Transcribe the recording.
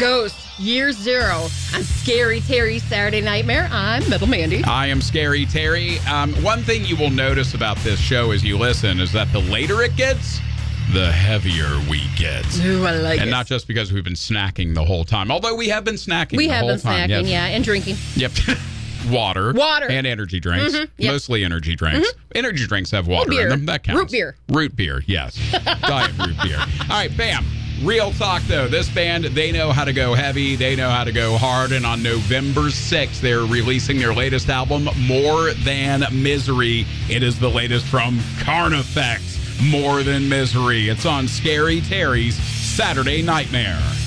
Ghost, Year Zero on Scary Terry's Saturday Nightmare. I'm Metal Mandy. I am Scary Terry. One thing you will notice about this show as you listen is that the later it gets, the heavier we get. Ooh, I like it. And not just because we've been snacking the whole time, although we have been snacking the whole time. Snacking, yeah, and drinking. Yep. Water. And energy drinks. Mm-hmm, yep. Mostly energy drinks. Mm-hmm. Energy drinks have water in them. That counts. Root beer, yes. Diet root beer. All right, bam. Real talk, though. This band, they know how to go heavy. They know how to go hard. And on November 6th, they're releasing their latest album, More Than Misery. It is the latest from Carnifex, More Than Misery. It's on Scary Terry's Saturday Nightmare.